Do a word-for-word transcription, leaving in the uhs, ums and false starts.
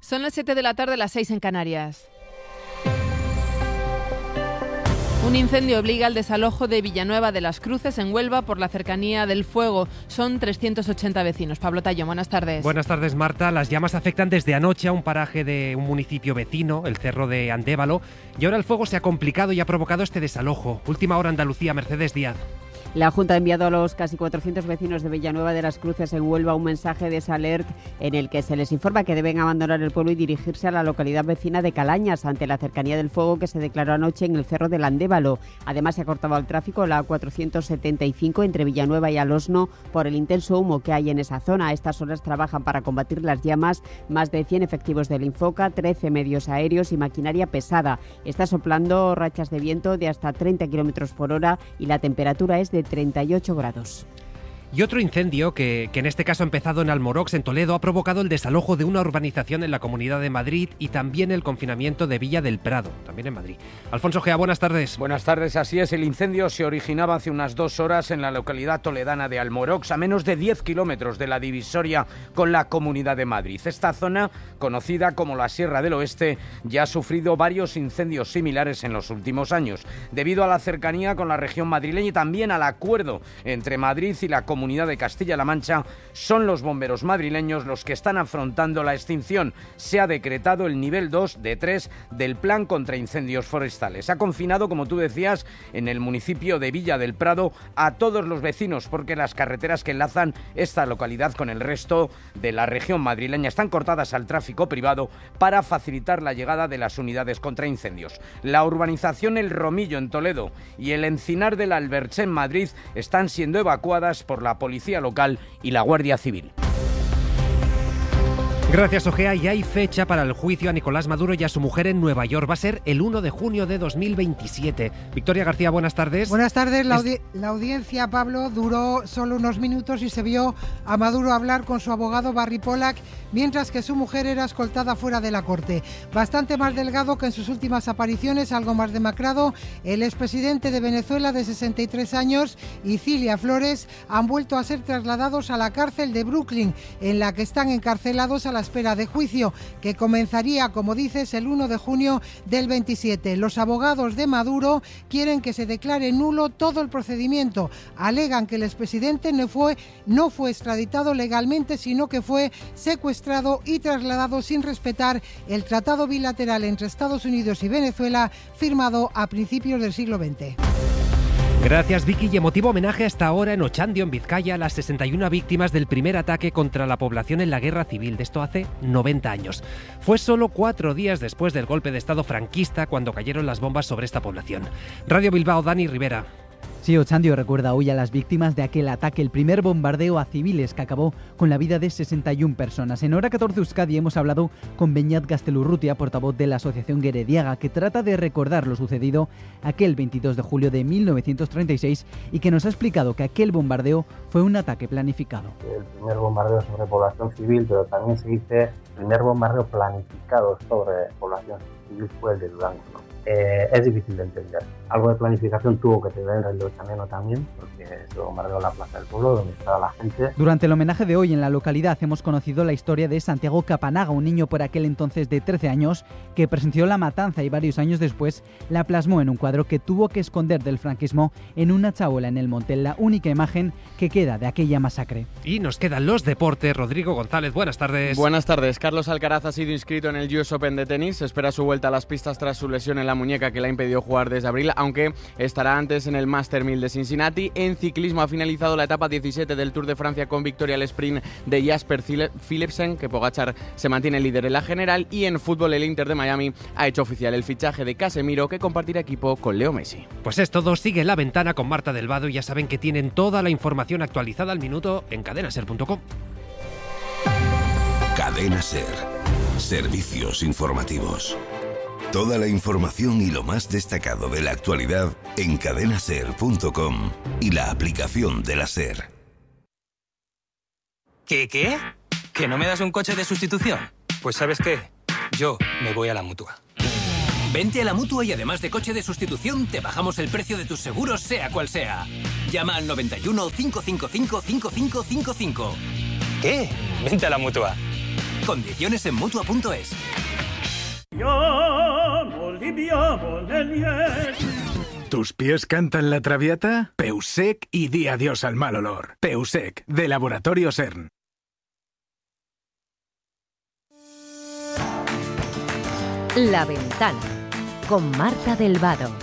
Son las siete de la tarde, las seis en Canarias. Un incendio obliga al desalojo de Villanueva de las Cruces, en Huelva, por la cercanía del fuego. Son trescientos ochenta vecinos. Pablo Tallón, buenas tardes. Buenas tardes, Marta. Las llamas afectan desde anoche a un paraje de un municipio vecino, el Cerro de Andévalo, y ahora el fuego se ha complicado y ha provocado este desalojo. Última hora, Andalucía, Mercedes Díaz. La Junta ha enviado a los casi cuatrocientos vecinos de Villanueva de las Cruces en Huelva un mensaje de Salert en el que se les informa que deben abandonar el pueblo y dirigirse a la localidad vecina de Calañas ante la cercanía del fuego que se declaró anoche en el Cerro del Andévalo. Además, se ha cortado el tráfico la cuatrocientos setenta y cinco entre Villanueva y Alosno por el intenso humo que hay en esa zona. A estas horas trabajan para combatir las llamas más de cien efectivos del Infoca, trece medios aéreos y maquinaria pesada. Está soplando rachas de viento de hasta treinta kilómetros por hora y la temperatura es de treinta y ocho grados. Y otro incendio, que, que en este caso ha empezado en Almorox, en Toledo, ha provocado el desalojo de una urbanización en la Comunidad de Madrid y también el confinamiento de Villa del Prado, también en Madrid. Alfonso Gea, buenas tardes. Buenas tardes, así es. El incendio se originaba hace unas dos horas en la localidad toledana de Almorox, a menos de diez kilómetros de la divisoria con la Comunidad de Madrid. Esta zona, conocida como la Sierra del Oeste, ya ha sufrido varios incendios similares en los últimos años, debido a la cercanía con la región madrileña y también al acuerdo entre Madrid y la Comunidad Comunidad de Castilla-La Mancha. Son los bomberos madrileños los que están afrontando la extinción. Se ha decretado el nivel dos de tres del Plan contra Incendios Forestales. Ha confinado, como tú decías, en el municipio de Villa del Prado a todos los vecinos, porque las carreteras que enlazan esta localidad con el resto de la región madrileña están cortadas al tráfico privado para facilitar la llegada de las unidades contra incendios. La urbanización El Romillo en Toledo y el Encinar del Alberche en Madrid están siendo evacuadas por la Policía Local y la Guardia Civil. Gracias, Ojea. Y hay fecha para el juicio a Nicolás Maduro y a su mujer en Nueva York. Va a ser el uno de junio de dos mil veintisiete. Victoria García, buenas tardes. Buenas tardes. La, audi- la audiencia, Pablo, duró solo unos minutos y se vio a Maduro hablar con su abogado Barry Pollack, mientras que su mujer era escoltada fuera de la corte. Bastante más delgado que en sus últimas apariciones, algo más demacrado, el expresidente de Venezuela de sesenta y tres años y Cilia Flores han vuelto a ser trasladados a la cárcel de Brooklyn, en la que están encarcelados a la espera de juicio, que comenzaría, como dices, el uno de junio del veintisiete. Los abogados de Maduro quieren que se declare nulo todo el procedimiento. Alegan que el expresidente no fue, no fue extraditado legalmente, sino que fue secuestrado y trasladado sin respetar el tratado bilateral entre Estados Unidos y Venezuela, firmado a principios del siglo veinte. Gracias, Vicky. Y emotivo homenaje hasta ahora en Ochandio, en Vizcaya, a las sesenta y una víctimas del primer ataque contra la población en la Guerra Civil. De esto hace noventa años. Fue solo cuatro días después del golpe de Estado franquista cuando cayeron las bombas sobre esta población. Radio Bilbao, Dani Rivera. Sí, Ochandio recuerda hoy a las víctimas de aquel ataque, el primer bombardeo a civiles que acabó con la vida de sesenta y una personas. En Hora catorce Euskadi hemos hablado con Beñat Gaztelurrutia, portavoz de la Asociación Gerediaga, que trata de recordar lo sucedido aquel veintidós de julio de mil novecientos treinta y seis y que nos ha explicado que aquel bombardeo fue un ataque planificado. El primer bombardeo sobre población civil, pero también se dice el primer bombardeo planificado sobre población civil fue el de Durango, ¿no? Eh, es difícil de entender. Algo de planificación tuvo que tener el de Ochandiano también, porque se bombardeó la plaza del pueblo donde estaba la gente. Durante el homenaje de hoy en la localidad hemos conocido la historia de Santiago Capanaga, un niño por aquel entonces de trece años que presenció la matanza y varios años después la plasmó en un cuadro que tuvo que esconder del franquismo en una chabola en el Montel, la única imagen que queda de aquella masacre. Y nos quedan los deportes. Rodrigo González, buenas tardes. Buenas tardes. Carlos Alcaraz ha sido inscrito en el U S Open de tenis. Espera su vuelta a las pistas tras su lesión en la muñeca que le ha impedido jugar desde abril, aunque estará antes en el Master mil de Cincinnati. En ciclismo ha finalizado la etapa diecisiete del Tour de Francia con victoria al sprint de Jasper Philipsen, que Pogačar se mantiene líder en la general. Y en fútbol el Inter de Miami ha hecho oficial el fichaje de Casemiro, que compartirá equipo con Leo Messi. Pues es todo. Sigue La Ventana con Marta del Vado y ya saben que tienen toda la información actualizada al minuto en cadena ser punto com. Cadena Ser. Servicios informativos. Toda la información y lo más destacado de la actualidad en cadena ser punto com y la aplicación de la SER. ¿Qué, qué? ¿Que no me das un coche de sustitución? Pues ¿sabes qué? Yo me voy a la Mutua. Vente a la Mutua y además de coche de sustitución, te bajamos el precio de tus seguros, sea cual sea. Llama al noventa y uno, cinco cinco cinco, cinco cinco cinco cinco. ¿Qué? Vente a la Mutua. Condiciones en Mutua punto es. ¿Tus pies cantan la traviata? Peusec y di adiós al mal olor. Peusec, de Laboratorio CERN. La Ventana, con Marta del Vado.